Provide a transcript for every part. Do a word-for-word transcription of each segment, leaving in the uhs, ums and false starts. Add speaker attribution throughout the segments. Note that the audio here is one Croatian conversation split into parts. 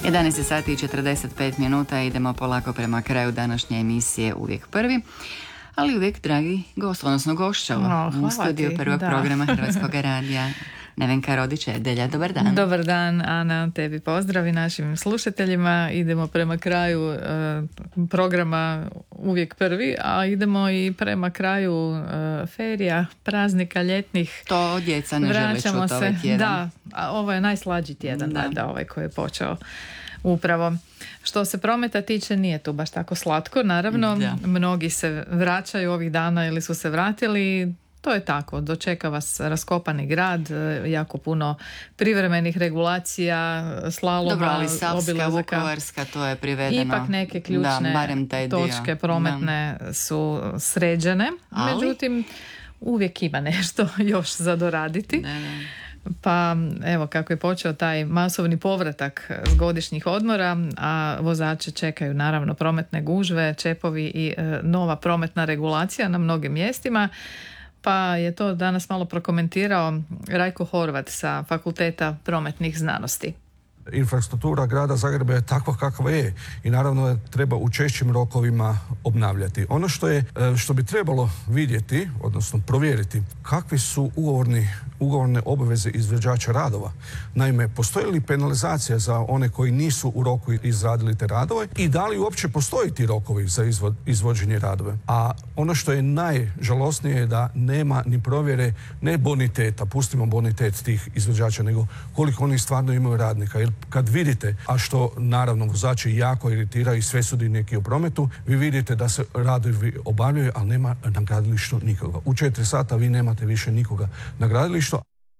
Speaker 1: jedanaest sati i četrdeset pet minuta, idemo polako prema kraju današnje emisije Uvijek prvi, ali uvijek dragi gost, odnosno gošćava
Speaker 2: no,
Speaker 1: u studiju prvog da. programa Hrvatskog radija. Nevenka Rodić-Edelja, dobar dan.
Speaker 2: Dobar dan, Ana, tebi pozdrav i našim slušateljima. Idemo prema kraju e, programa Uvijek prvi, a idemo i prema kraju e, ferija, praznika ljetnih.
Speaker 1: To djeca ne žele čuti ovaj tjedan.
Speaker 2: Da, a ovo je najslađi tjedan, da. da, ovaj koji je počeo upravo. Što se prometa tiče, nije tu baš tako slatko, naravno. Da. Mnogi se vraćaju ovih dana ili su se vratili. To je tako, dočeka vas raskopani grad, jako puno privremenih regulacija, slaloma,
Speaker 1: dobro, ali Savska, Vukovarska, to je privedeno.
Speaker 2: Ipak neke ključne
Speaker 1: da,
Speaker 2: točke prometne da. su sređene, ali? Međutim, uvijek ima nešto još za doraditi. Da, da. Pa evo kako je počeo taj masovni povratak s godišnjih odmora, a vozače čekaju naravno prometne gužve, čepovi i e, nova prometna regulacija na mnogim mjestima. Pa je to danas malo prokomentirao Rajko Horvat sa Fakulteta prometnih znanosti.
Speaker 3: Infrastruktura grada Zagreba je takva kakva je i naravno je treba u češćim rokovima obnavljati. Ono što je, što bi trebalo vidjeti, odnosno provjeriti, kakvi su ugovorni, ugovorne obaveze izvođača radova. Naime, postoji li penalizacija za one koji nisu u roku izradili te radove i da li uopće postoji ti rokovi za izvod, izvođenje radove. A ono što je najžalosnije je da nema ni provjere, ne boniteta, pustimo bonitet tih izvođača, nego koliko oni stvarno imaju radnika. Jer kad vidite, a što naravno vozači jako iritiraju i sve sudionike u prometu, vi vidite da se radovi obavljaju, ali nema na gradilištu nikoga. U četiri sata vi nemate više nikoga na gradilištu.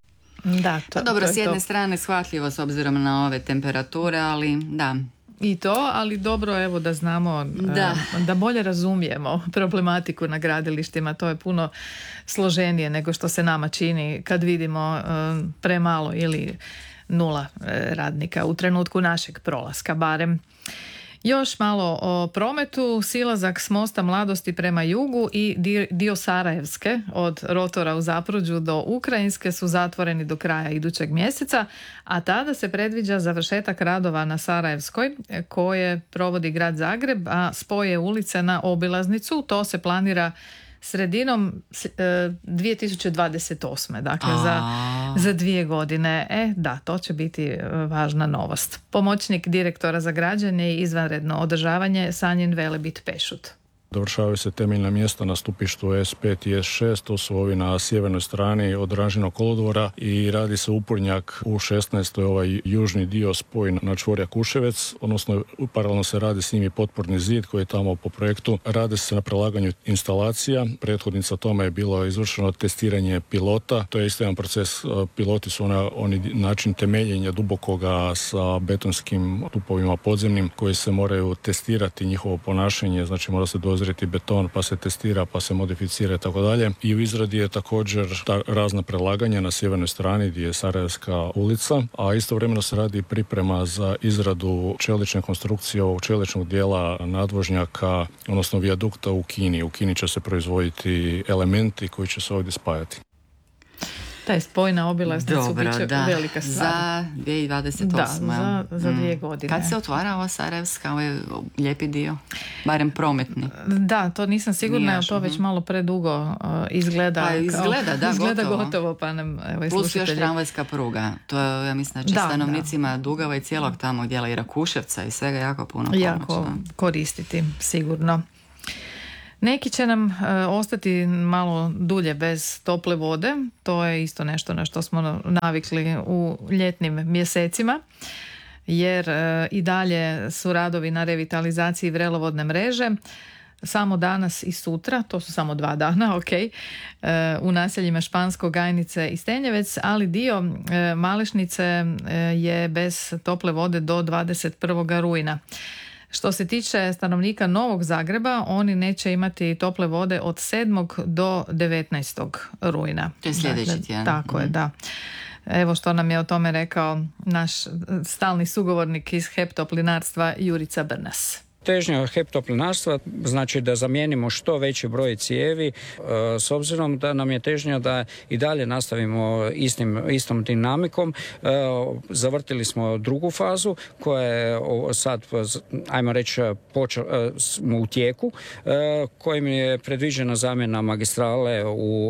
Speaker 2: Da, to,
Speaker 1: pa dobro,
Speaker 2: to
Speaker 1: s jedne
Speaker 2: to.
Speaker 1: strane shvatljivo s obzirom na ove temperature, ali da.
Speaker 2: I to, ali dobro evo da znamo, da. da bolje razumijemo problematiku na gradilištima. To je puno složenije nego što se nama čini kad vidimo premalo ili nula radnika u trenutku našeg prolaska barem. Još malo o prometu. Silazak s mosta Mladosti prema jugu i dio Sarajevske od rotora u Zapruđu do Ukrajinske su zatvoreni do kraja idućeg mjeseca, a tada se predviđa završetak radova na Sarajevskoj koje provodi grad Zagreb, a spoje ulice na obilaznicu. To se planira sredinom dvije tisuće dvadeset osme dakle za, za dvije godine. E, da, to će biti važna novost. Pomoćnik direktora za građenje i izvanredno održavanje Sanjin Velebit Pešut.
Speaker 4: Dovršavaju se temeljna mjesta na stupištu es pet i es šest, to su ovi na sjevernoj strani od Ranžinog kolodvora i radi se upornjak u šesnaestoj ovaj južni dio spoj na čvorja Kuševec, odnosno paralelno se radi s njim i potporni zid koji je tamo po projektu. Radi se na prelaganju instalacija, prethodnica tome je bilo izvršeno testiranje pilota, to je isto jedan proces, piloti su ona, oni način temeljenja dubokoga sa betonskim stupovima podzemnim koji se moraju testirati njihovo ponašanje, znači mora se dozirati beton, pa se testira, pa se modificira i tako dalje. I u izradi je također ta razna prelaganja na sjevernoj strani gdje je Sarajevska ulica, a istovremeno se radi priprema za izradu čelične konstrukcije ovog čeličnog dijela nadvožnjaka, odnosno vijadukta u Kini. U Kini će se proizvoditi elementi koji će se ovdje spajati.
Speaker 2: Taj spoj na obilaznicu bit će
Speaker 1: da.
Speaker 2: velika stvar.
Speaker 1: Za dvije tisuće dvadeset osme
Speaker 2: Da, za, za dvije godine.
Speaker 1: Kad se otvara ova Sarajevska, ovaj lijepi dio? Barem prometni.
Speaker 2: Da, to nisam sigurna, jer to već malo predugo uh, izgleda.
Speaker 1: Pa izgleda,
Speaker 2: kao,
Speaker 1: da,
Speaker 2: izgleda
Speaker 1: gotovo.
Speaker 2: gotovo pa nam, evo,
Speaker 1: plus još tramvajska pruga. To je, ja mislim, da će da, stanovnicima da. Dugava i cijelog tamo dijela i Rakuševca i svega jako puno pomoći.
Speaker 2: Jako koristiti, sigurno. Neki će nam e, ostati malo dulje bez tople vode, to je isto nešto na što smo navikli u ljetnim mjesecima, jer e, i dalje su radovi na revitalizaciji vrelovodne mreže. Samo danas i sutra, to su samo dva dana, ok, e, u naseljima Špansko, Gajnice i Stenjevec, ali dio e, Malešnice e, je bez tople vode do dvadeset prvog rujna. Što se tiče stanovnika Novog Zagreba, oni neće imati tople vode od sedmog do devetnaestog rujna.
Speaker 1: To je sljedeći dakle, tjedan.
Speaker 2: Tako mm. je, da. Evo što nam je o tome rekao naš stalni sugovornik iz H E P Toplinarstva Jurica Brnas.
Speaker 5: Težnja heptoplenarstva znači da zamijenimo što veći broj cijevi, s obzirom da nam je težnja da i dalje nastavimo istim, istom dinamikom. Zavrtili smo drugu fazu koja je sad, ajmo reći, smo u tijeku, kojim je predviđena zamjena magistrale u,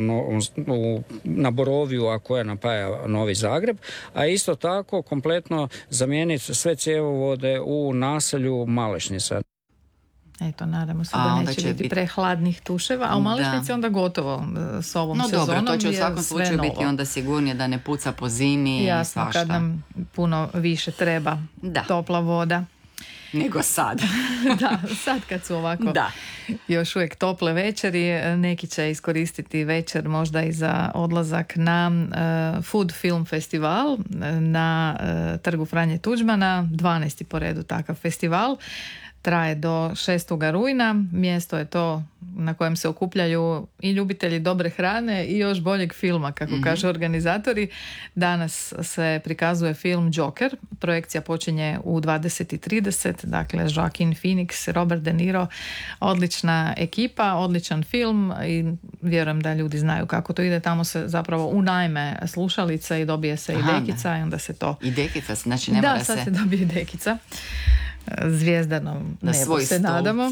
Speaker 5: u, na Boroviju, a koja napaja Novi Zagreb, a isto tako kompletno zamijeniti sve cjevovode u naselju Malešnica.
Speaker 2: Eto, nadamo se da neće biti, biti prehladnih tuševa, a u Malešnici onda gotovo s ovom
Speaker 1: no,
Speaker 2: sezonom.
Speaker 1: No dobro, to će u svakom slučaju novo. Biti onda sigurnije da ne puca po zimi.
Speaker 2: Jasno,
Speaker 1: i svašta.
Speaker 2: Kad nam puno više treba da. Topla voda.
Speaker 1: Nego sad.
Speaker 2: Da, sad kad su ovako
Speaker 1: da.
Speaker 2: još uvijek tople večeri, neki će iskoristiti večer možda i za odlazak na uh, Food Film Festival na uh, Trgu Franje Tuđmana, dvanaesti po redu takav festival. Traje do šestog rujna. Mjesto je to na kojem se okupljaju i ljubitelji dobre hrane i još boljeg filma, kako mm-hmm. kažu organizatori. Danas se prikazuje film Joker. Projekcija počinje u dvadeset i trideset. Dakle, Joaquin Phoenix, Robert De Niro. Odlična ekipa, odličan film i vjerujem da ljudi znaju kako to ide. Tamo se zapravo unajme slušalica i dobije se Aha, i dekica da. I onda se to...
Speaker 1: I dekica, znači ne mora
Speaker 2: se...
Speaker 1: se...
Speaker 2: Da, sad se dobije i dekica. Zvijezdanom nebu se nadamo.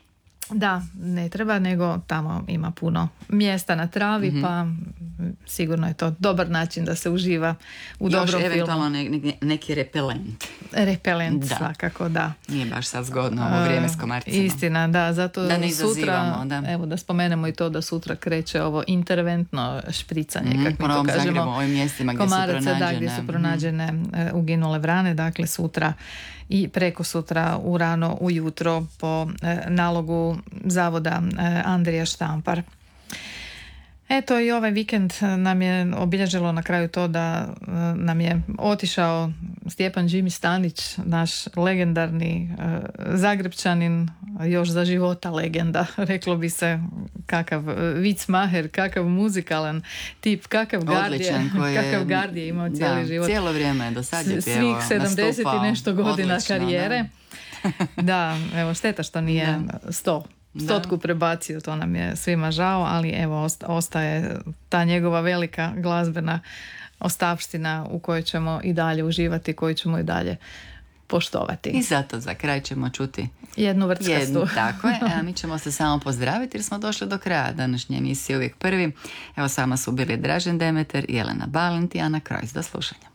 Speaker 2: Da, ne treba, nego tamo ima puno mjesta na travi, mm-hmm. pa sigurno je to dobar način da se uživa u
Speaker 1: još
Speaker 2: dobrom filmu.
Speaker 1: Još eventualno ne, ne, neki repelent.
Speaker 2: Repelent, da. Svakako, da.
Speaker 1: Nije baš sad zgodno ovo vrijeme s komarcima.
Speaker 2: Istina, da, zato
Speaker 1: da
Speaker 2: sutra,
Speaker 1: da.
Speaker 2: evo da spomenemo i to da sutra kreće ovo interventno špricanje,
Speaker 1: mm-hmm.
Speaker 2: kako mi to kažemo.
Speaker 1: Zagrebu, ovim mjestima gdje
Speaker 2: komaraca,
Speaker 1: su pronađene.
Speaker 2: Da, gdje su pronađene mm-hmm. uginule vrane, dakle sutra i preko sutra u rano ujutro po e, nalogu zavoda e, Andrija Štampar. Eto i ovaj vikend nam je obilježilo na kraju to da e, nam je otišao Stjepan Jimmy Stanić, naš legendarni e, Zagrebčanin, još za života legenda, reklo bi se, kakav vicmaher, kakav muzikalan tip, kakav gardije, kakav gardije imao cijeli
Speaker 1: da,
Speaker 2: život.
Speaker 1: Cijelo vrijeme do sad je pjevao,
Speaker 2: svih sedamdeset i nešto godina
Speaker 1: odlično,
Speaker 2: karijere.
Speaker 1: Da.
Speaker 2: Da, evo šteta što nije
Speaker 1: da.
Speaker 2: sto. Stotku prebacio, to nam je svima žao, ali evo ostaje ta njegova velika glazbena ostavština u kojoj ćemo i dalje uživati, koju ćemo i dalje poštovati.
Speaker 1: I zato za kraj ćemo čuti
Speaker 2: jednu vrtkastu.
Speaker 1: Jednu, tako je, a mi ćemo se samo pozdraviti jer smo došli do kraja današnje emisije Uvijek prvi. Evo sama su bili Dražen Demeter, Jelena Balint i Ana Krojs. Do slušanja.